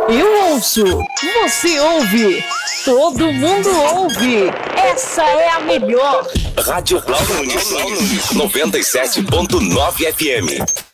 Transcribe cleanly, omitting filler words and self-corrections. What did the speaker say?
Eu ouço, você ouve, todo mundo ouve. Essa é a melhor. Rádio Blau Nunes, 97.9 FM.